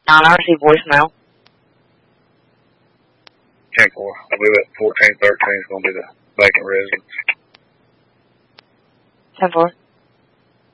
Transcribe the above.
I received voicemail. 10-4. I believe that 1413 is going to be the vacant residence. 10-4.